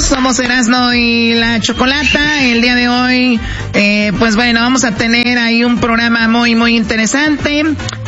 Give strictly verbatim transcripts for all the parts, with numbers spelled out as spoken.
somos Erasmo y la Chocolata. El día de hoy, eh, pues bueno, vamos a tener ahí un programa muy, muy interesante.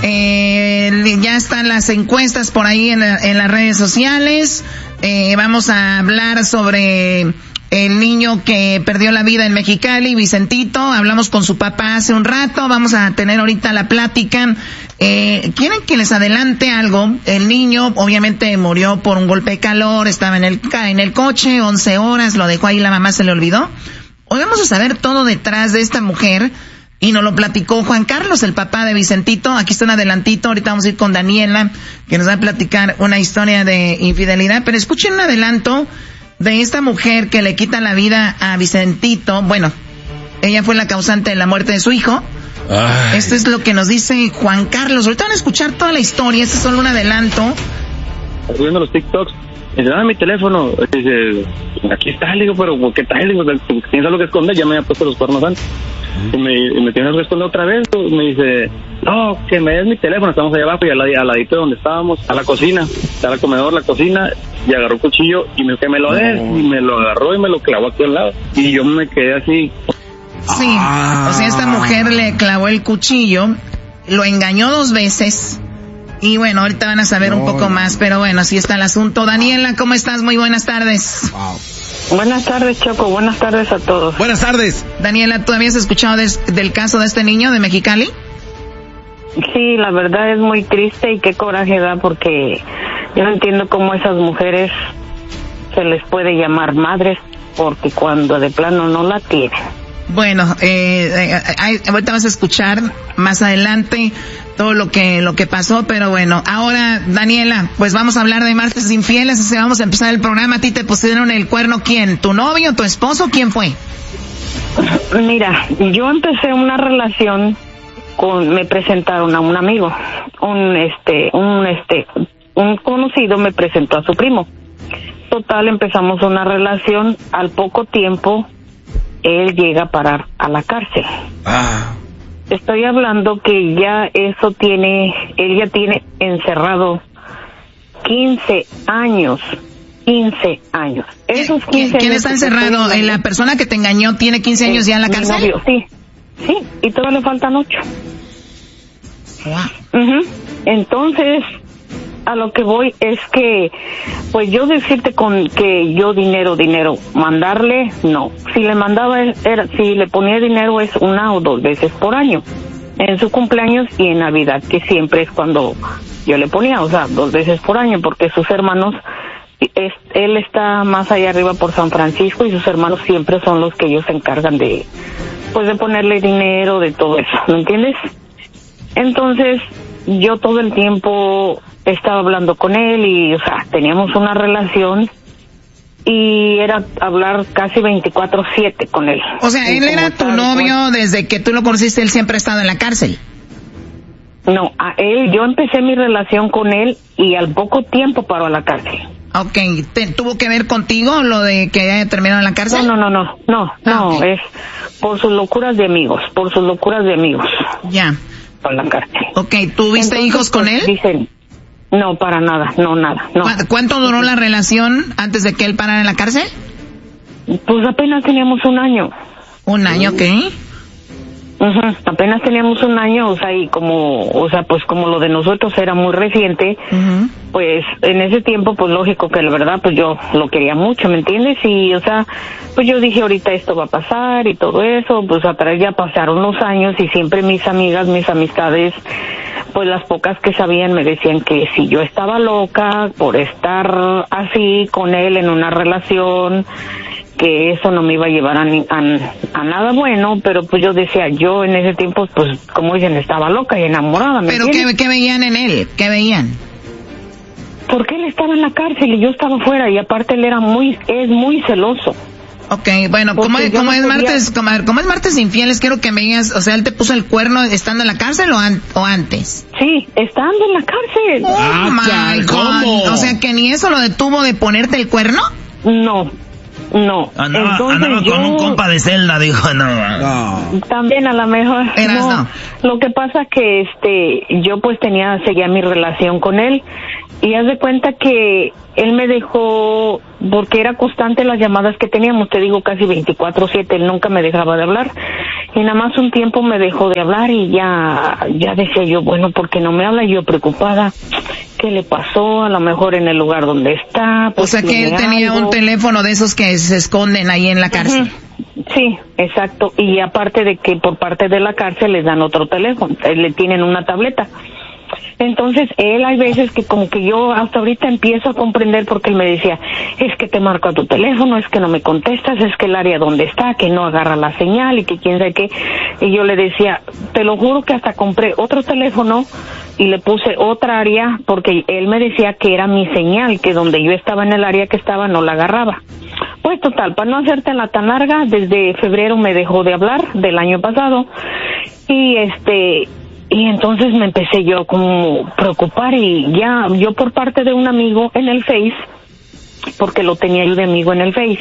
Eh, ya están las encuestas por ahí en, en las redes sociales. Eh, vamos a hablar sobre el niño que perdió la vida en Mexicali, Vicentito. Hablamos con su papá hace un rato. Vamos a tener ahorita la plática. Eh, ¿quieren que les adelante algo? El niño obviamente murió por un golpe de calor, estaba en el, en el coche, once horas, lo dejó ahí, la mamá se le olvidó. Hoy vamos a saber todo detrás de esta mujer y nos lo platicó Juan Carlos, el papá de Vicentito. Aquí está un adelantito, ahorita vamos a ir con Daniela, que nos va a platicar una historia de infidelidad, pero escuchen un adelanto de esta mujer que le quita la vida a Vicentito. Bueno, ella fue la causante de la muerte de su hijo. Ay. Esto es lo que nos dice Juan Carlos. Ahorita van a escuchar toda la historia, este es solo un adelanto. Estoy viendo los TikToks, me dice, dame mi teléfono. Dice, aquí está, le digo, pero ¿qué tal? Le digo, ¿tienes algo que esconder? Ya me había puesto los cuernos antes. Y me, y me tienes que esconder otra vez. Me dice, no, que me des mi teléfono. Estamos allá abajo y al, al ladito de donde estábamos, a la cocina, está el comedor, la cocina, y agarró el cuchillo y me dijo que me lo des, no. Y me lo agarró y me lo clavó aquí al lado. Y yo me quedé así. Sí, ah. O sea, esta mujer le clavó el cuchillo, lo engañó dos veces, y bueno, ahorita van a saber no. un poco más, pero bueno, así está el asunto. Daniela, ¿cómo estás? Muy buenas tardes. Wow. Buenas tardes, Choco, buenas tardes a todos. Buenas tardes. Daniela, ¿tú habías escuchado de, del caso de este niño de Mexicali? Sí, la verdad es muy triste y qué coraje da, porque yo no entiendo cómo esas mujeres se les puede llamar madres, porque cuando de plano no la tienen. Bueno, eh, eh, ahorita vas a escuchar más adelante todo lo que lo que pasó, pero bueno, ahora Daniela, pues vamos a hablar de martes infieles, así vamos a empezar el programa. ¿A ti te pusieron el cuerno quién? ¿Tu novio, tu esposo? ¿Quién fue? Mira, yo empecé una relación con, me presentaron a un amigo, un este, un este, un conocido me presentó a su primo. Total, empezamos una relación, al poco tiempo él llega a parar a la cárcel. Ah. Estoy hablando que ya eso tiene, él ya tiene encerrado quince años. quince años. Esos quince ¿Quién años está encerrado? ¿La persona que te engañó tiene quince años ya en la cárcel? Novio, sí, sí, y todavía le faltan ocho. Wow. Uh-huh. Entonces, a lo que voy es que, pues yo decirte con que yo dinero, dinero, mandarle, no. Si le mandaba, era, si le ponía dinero es una o dos veces por año. En su cumpleaños y en Navidad, que siempre es cuando yo le ponía, o sea, dos veces por año, porque sus hermanos, es, él está más allá arriba por San Francisco y sus hermanos siempre son los que ellos se encargan de, pues de ponerle dinero, de todo eso, ¿me entiendes? Entonces, yo todo el tiempo estaba hablando con él y, o sea, teníamos una relación y era hablar casi veinticuatro siete con él. O sea, él era tu novio desde que tú lo conociste, él siempre ha estado en la cárcel. No, a él, yo empecé mi relación con él y al poco tiempo paró a la cárcel. Ok, ¿Te, ¿tuvo que ver contigo lo de que haya terminado en la cárcel? No, no, no, no, no, no, ah, okay. Es por sus locuras de amigos, por sus locuras de amigos. Ya. Por la cárcel. Ok, ¿tuviste Entonces, hijos con pues, él? Dicen, no, para nada, no, nada, no. ¿Cu- ¿Cuánto duró la relación antes de que él parara en la cárcel? Pues apenas teníamos un año. ¿Un año qué? Uh-huh. Apenas teníamos un año, o sea, y como, o sea, pues como lo de nosotros era muy reciente, uh-huh. Pues en ese tiempo, pues lógico que la verdad, pues yo lo quería mucho, ¿me entiendes? Y, o sea, pues yo dije, ahorita esto va a pasar y todo eso, pues atrás ya pasaron los años y siempre mis amigas, mis amistades, pues las pocas que sabían me decían que si yo estaba loca por estar así con él en una relación, que eso no me iba a llevar a, ni, a, a nada bueno, pero pues yo decía, yo en ese tiempo, pues como dicen, estaba loca y enamorada. ¿Me ¿Pero qué, qué veían en él? ¿Qué veían? Porque él estaba en la cárcel y yo estaba fuera y aparte él era muy, es muy celoso. Ok, bueno, ¿cómo, es, cómo, no es martes, cómo, ¿cómo es martes infieles? Quiero que me digas, o sea, ¿él te puso el cuerno estando en la cárcel o, an, o antes? Sí, estando en la cárcel. Oh ah, my God. ¿Cómo? O sea, ¿que ni eso lo detuvo de ponerte el cuerno? No. No, andaba, entonces andaba yo... con un compa de celda, dijo, no. no. También a lo mejor. Eras, no. no. Lo que pasa que este, yo pues tenía, seguía mi relación con él y haz de cuenta que él me dejó porque era constante las llamadas que teníamos, te digo casi veinticuatro siete, él nunca me dejaba de hablar, y nada más un tiempo me dejó de hablar y ya, ya decía yo, bueno, ¿por qué no me habla? Yo preocupada, ¿qué le pasó? A lo mejor en el lugar donde está. Pues, o sea que él tenía algo. Un teléfono de esos que se esconden ahí en la cárcel. Uh-huh. Sí, exacto, y aparte de que por parte de la cárcel les dan otro teléfono, le tienen una tableta. Entonces, él hay veces que como que yo hasta ahorita empiezo a comprender porque él me decía, es que te marco a tu teléfono, es que no me contestas, es que el área donde está, que no agarra la señal y que quién sabe qué. Y yo le decía, te lo juro que hasta compré otro teléfono y le puse otra área porque él me decía que era mi señal, que donde yo estaba en el área que estaba no la agarraba. Pues total, para no hacerte la tan larga, desde febrero me dejó de hablar del año pasado y este... Y entonces me empecé yo como preocupar y ya, yo por parte de un amigo en el Face, porque lo tenía yo de amigo en el Face,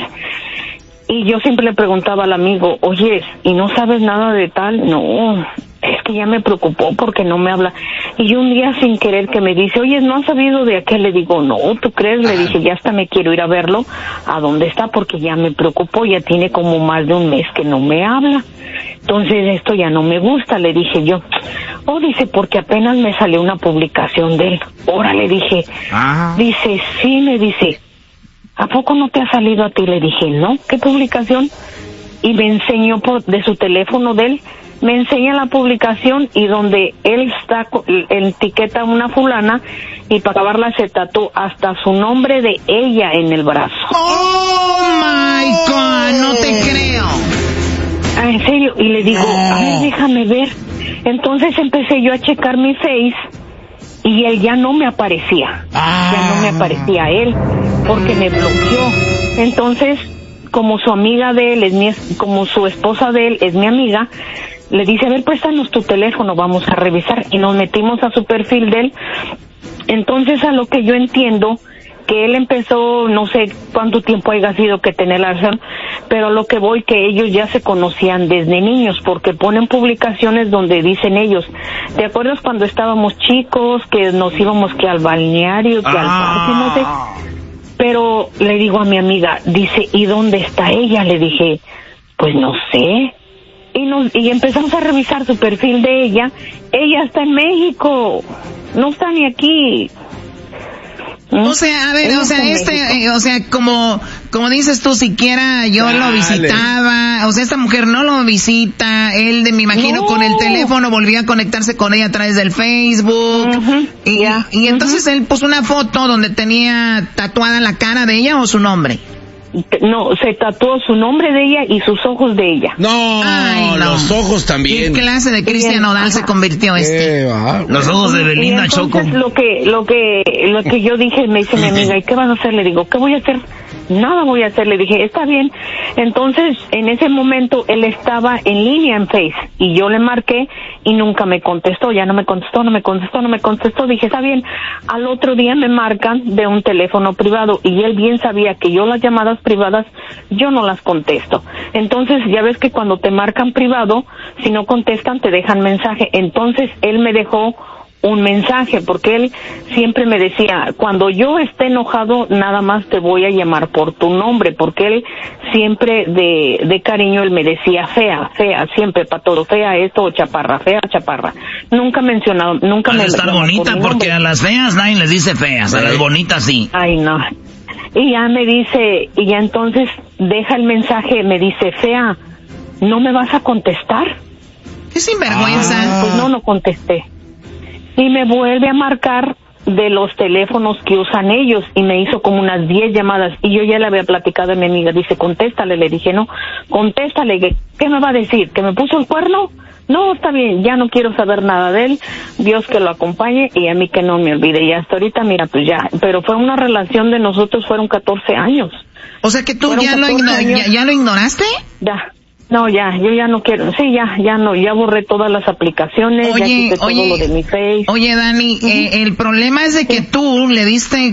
y yo siempre le preguntaba al amigo, oye, ¿y no sabes nada de tal? No, es que ya me preocupó porque no me habla. Y un día sin querer que me dice, oye, ¿no has sabido de aquel? Le digo, no, ¿tú crees? Le dije, ya hasta me quiero ir a verlo, a dónde está, porque ya me preocupó, ya tiene como más de un mes que no me habla. Entonces esto ya no me gusta, le dije yo. Oh, dice, porque apenas me salió una publicación de él. Ahora le dije, ah. Dice, sí, me dice, ¿a poco no te ha salido a ti? Le dije, no, ¿qué publicación? Y me enseñó por, de su teléfono de él, me enseña la publicación y donde él está, el etiqueta a una fulana y para acabarla se tatuó hasta su nombre de ella en el brazo. Oh my God, no te creo. Ah, en serio, y le digo, a ver, déjame ver. Entonces empecé yo a checar mi Face y él ya no me aparecía, ah. ya no me aparecía él, porque me bloqueó. Entonces, como su amiga de él, es mi, como su esposa de él es mi amiga, le dice, a ver, préstanos tu teléfono, vamos a revisar, y nos metimos a su perfil de él. Entonces, a lo que yo entiendo, que él empezó, no sé cuánto tiempo haya sido que tener la razón, pero a lo que voy que ellos ya se conocían desde niños, porque ponen publicaciones donde dicen ellos, ¿te acuerdas cuando estábamos chicos, que nos íbamos que al balneario, que ah. al parque, no sé? Pero le digo a mi amiga, dice, ¿y dónde está ella? Le dije, pues no sé. Y nos, y empezamos a revisar su perfil de ella. Ella está en México, no está ni aquí. O sea, a ver, o sea, este, eh, o sea, como, como dices tú, siquiera yo Dale. lo visitaba, o sea, esta mujer no lo visita, él, de, me imagino, no. con el teléfono volvía a conectarse con ella a través del Facebook, uh-huh. y, yeah. y entonces uh-huh. él puso una foto donde tenía tatuada la cara de ella o su nombre. No, se tatuó su nombre de ella y sus ojos de ella. No, Ay, no. los ojos también. ¿Qué clase de Cristian Nodal se convirtió este? Va, los ojos de Belinda Choco. Lo que, lo que, lo que yo dije, me dice mi amiga, ¿y qué vas a hacer? Le digo, ¿qué voy a hacer? Nada voy a hacer, le dije, está bien. Entonces, en ese momento, él estaba en línea en Face, y yo le marqué, y nunca me contestó, ya no me contestó, no me contestó, no me contestó, dije, está bien. Al otro día me marcan de un teléfono privado, y él bien sabía que yo las llamadas privadas, yo no las contesto. Entonces, ya ves que cuando te marcan privado, si no contestan, te dejan mensaje. Entonces, él me dejó un mensaje, porque él siempre me decía, cuando yo esté enojado, nada más te voy a llamar por tu nombre, porque él siempre de, de cariño, él me decía fea, fea, siempre para todo, fea esto, o chaparra, fea, chaparra. Nunca mencionado, nunca me... estar bonita, porque a las feas nadie les dice feas, a las bonitas sí. Ay, no. Y ya me dice, y ya entonces deja el mensaje, me dice, fea, ¿no me vas a contestar? Qué sinvergüenza. Ah. Pues no, no contesté. Y me vuelve a marcar de los teléfonos que usan ellos, y me hizo como unas diez llamadas, y yo ya le había platicado a mi amiga, dice, contéstale, le dije, no, contéstale, ¿qué me va a decir? ¿Que me puso el cuerno? No, está bien, ya no quiero saber nada de él, Dios que lo acompañe, y a mí que no me olvide, y hasta ahorita, mira, pues ya, pero fue una relación de nosotros, fueron catorce años. O sea que tú ya lo, igno- ya, ya lo ignoraste? Ya. No, ya, yo ya no quiero, sí, ya, ya no, ya borré todas las aplicaciones, oye, ya quité todo oye, lo de mi Face. Oye, Dani, uh-huh. eh, el problema es de que sí. tú le diste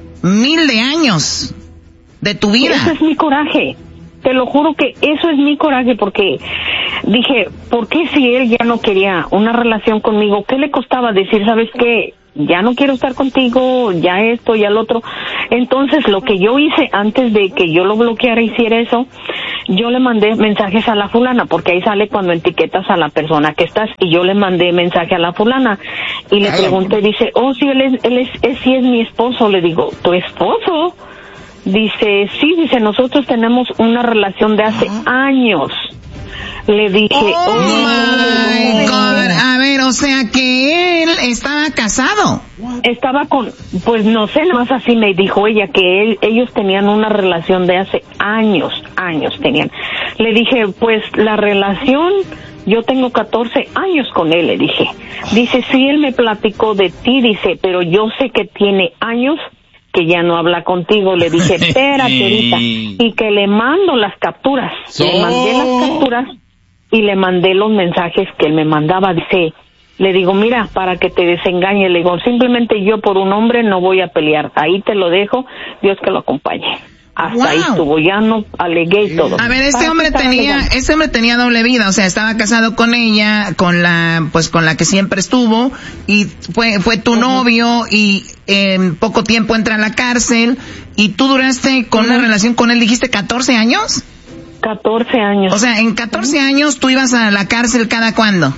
mil de años de tu vida. Eso es mi coraje, te lo juro que eso es mi coraje, porque dije, ¿por qué si él ya no quería una relación conmigo? ¿Qué le costaba decir, sabes qué? ya no quiero estar contigo, ya esto, ya lo otro. Entonces, lo que yo hice antes de que yo lo bloqueara, hiciera eso, yo le mandé mensajes a la fulana, porque ahí sale cuando etiquetas a la persona que estás, y yo le mandé mensaje a la fulana, y le pregunté, dice, oh, sí, él es, él es, él sí es mi esposo. Le digo, ¿tu esposo? Dice, sí, dice, nosotros tenemos una relación de hace años. Le dije, oh, oh my God. A ver, o sea que él estaba casado. Estaba con, pues no sé, nada más así me dijo ella, que él, ellos tenían una relación de hace años, años tenían. Le dije, pues la relación, yo tengo catorce años con él, le dije. Dice, sí, él me platicó de ti, dice, pero yo sé que tiene años que ya no habla contigo. Le dije, espérate ahorita, y que le mando las capturas. So... Le mandé las capturas y le mandé los mensajes que él me mandaba. Dice, le digo, mira, para que te desengañe, le digo, simplemente yo por un hombre no voy a pelear. Ahí te lo dejo, Dios que lo acompañe. Hasta wow. ahí estuvo, ya no alegué y todo. A ver, este hombre tenía, este hombre tenía doble vida, o sea, estaba casado con ella, con la, pues con la que siempre estuvo, y fue, fue tu uh-huh. novio, y en poco tiempo entra a la cárcel, y tú duraste con uh-huh. una relación con él, dijiste catorce años? catorce años. O sea, en catorce uh-huh. años tú ibas a la cárcel cada cuándo?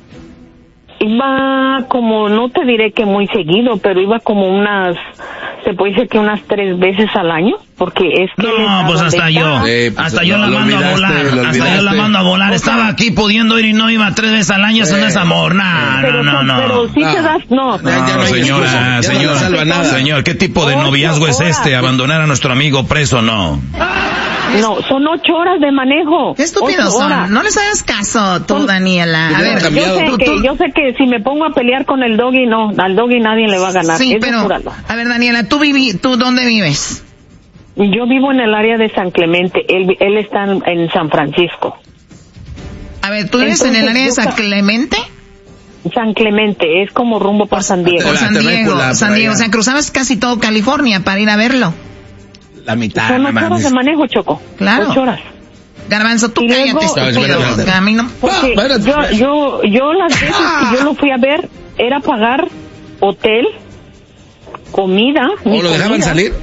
Iba como, no te diré que muy seguido, pero iba como unas, se puede decir que unas tres veces al año, porque es que... No, pues hasta yo, eh, pues hasta yo la mando a volar, hasta yo la mando a volar, okay. Estaba aquí pudiendo ir y no iba tres veces al año, eso eh, no es amor, nah, pero, no, no, no. Pero si no. te das, no. No, no, no señora, señora, no nada. Señor, ¿qué tipo de noviazgo es este? ¿Abandonar a nuestro amigo preso? No. No, son ocho horas de manejo. Qué estúpidos son. No les hagas caso tú, son, Daniela. A ver, yo sé, tú, que, tú... yo sé que si me pongo a pelear con el doggy, no, al doggy nadie le va a ganar. Sí, pero, a ver, Daniela, ¿tú, vivi, ¿tú dónde vives? Yo vivo en el área de San Clemente. Él, él está en, en San Francisco. A ver, ¿tú vives Entonces, en el área de San Clemente? San Clemente, es como rumbo por San Diego. Por San Diego, San Diego. O sea, cruzabas casi todo California para ir a verlo. La mitad. Son ocho horas de manejo, Choco. Claro. Ocho horas. Garbanzo, tú y cállate. Luego, pero, a mí no. Porque yo, yo, yo las veces que yo lo fui a ver, era pagar hotel, comida. ¿O lo dejaban comida. salir?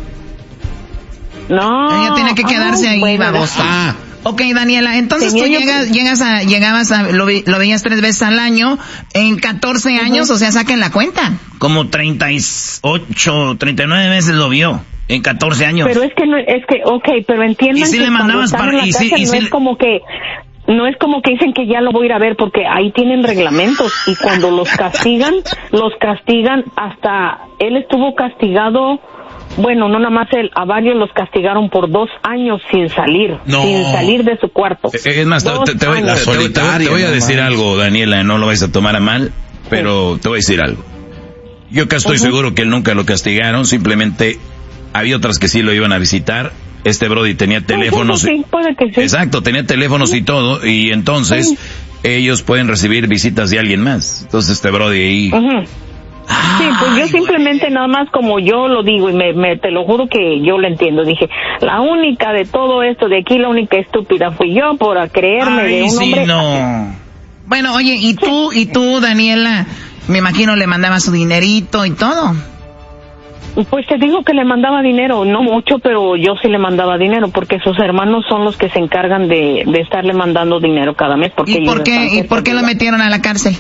No. Ella tiene que quedarse ah, ahí, bueno, baboso. Ah. Ok, Daniela, entonces Tenía tú llegas, que... llegas a, llegabas a, lo, lo veías tres veces al año, en catorce uh-huh. años, o sea, saquen la cuenta. Como treinta y ocho, treinta y nueve veces lo vio. En catorce años. Pero es que no, es que, okay, pero entiendan ¿Y si que le mandabas para, y y si, y no si es le... como que, no es como que dicen que ya lo voy a ir a ver, porque ahí tienen reglamentos, y cuando los castigan, los castigan hasta, él estuvo castigado, bueno, no nada más él, a varios los castigaron por dos años sin salir, no. sin salir de su cuarto. Es más, te, te, te, voy, te, te, te voy a decir no, algo, Daniela, no lo vais a tomar a mal, pero sí. te voy a decir algo. Yo que estoy uh-huh. seguro que él nunca lo castigaron, simplemente... Había otras que sí lo iban a visitar. Este Brody tenía teléfonos. Sí, sí, puede que sí. Exacto, tenía teléfonos sí. y todo. Y entonces sí. ellos pueden recibir visitas de alguien más. Ences este Brody ahí. Uh-huh. Sí, pues yo simplemente nada más como yo lo digo y me, me te lo juro que yo lo entiendo. Dije, la única de todo esto de aquí, la única estúpida fui yo por creerme Ay, de un sí, hombre. No. Bueno, oye, y tú, y tú, Daniela, me imagino le mandabas su dinerito y todo. Pues te digo que le mandaba dinero, no mucho, pero yo sí le mandaba dinero, porque sus hermanos son los que se encargan de, de estarle mandando dinero cada mes. Porque ¿Y por qué, ¿y por qué lo metieron a la cárcel?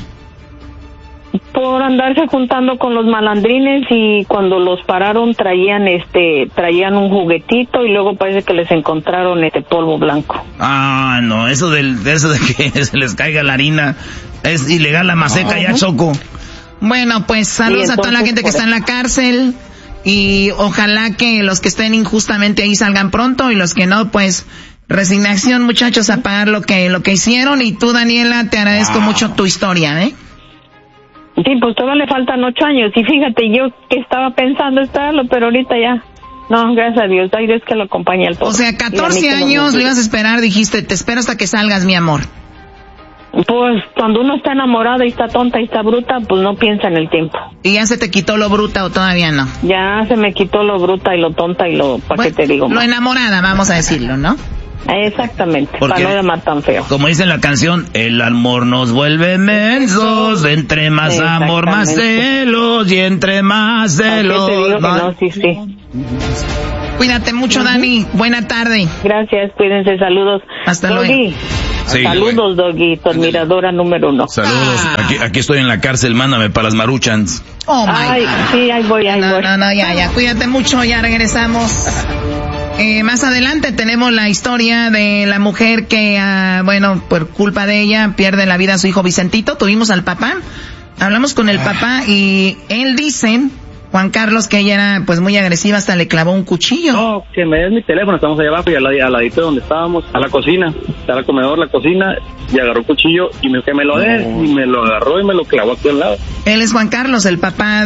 Por andarse juntando con los malandrines, y cuando los pararon traían este, traían un juguetito, y luego parece que les encontraron este polvo blanco. Ah, no, eso del, de eso de que se les caiga la harina, es ilegal la maseca, uh-huh. ya, Choco. Bueno, pues saludos entonces, a toda la gente que está en la cárcel. Y ojalá que los que estén injustamente ahí salgan pronto, y los que no, pues resignación, muchachos, a pagar lo que lo que hicieron. Y tú, Daniela, te agradezco wow. mucho tu historia, ¿eh? Sí, pues todavía le faltan ocho años. Y fíjate, yo que estaba pensando estarlo, pero ahorita ya. No, gracias a Dios, hay Dios que lo acompañe al todo. O sea, catorce años lo ibas a esperar, dijiste, te espero hasta que salgas, mi amor. Pues cuando uno está enamorada y está tonta y está bruta, pues no piensa en el tiempo. ¿Y ya se te quitó lo bruta o todavía no? Ya se me quitó lo bruta y lo tonta y lo, ¿para bueno, qué te digo? Lo enamorada, vamos a decirlo, ¿no? Exactamente, porque, para no llamar tan feo. Como dice en la canción, el amor nos vuelve mensos, entre más amor más celos, y entre más celos. Te digo que no, sí, sí. Cuídate mucho, uh-huh. Dani. Buena tarde. Gracias, cuídense, saludos. Hasta Doggy. luego. Sí, saludos, Doggy, tu admiradora número uno. Saludos. Ah. Aquí, aquí estoy en la cárcel, mándame para las Maruchans. Oh, my Ay, God. sí, ahí voy, ahí no, voy. No, no, ya, ya. Cuídate mucho, ya regresamos. Eh, más adelante tenemos la historia de la mujer que, uh, bueno, por culpa de ella pierde la vida a su hijo Vicentito. Tuvimos al papá, hablamos con el papá y él dice, Juan Carlos, que ella era pues muy agresiva, hasta le clavó un cuchillo. No, que me des mi teléfono, estamos allá abajo y al, al ladito donde estábamos, a la cocina, está el comedor, la cocina, y agarró el cuchillo y me, que me lo dé, y me lo agarró y me lo clavó aquí al lado. Él es Juan Carlos, el papá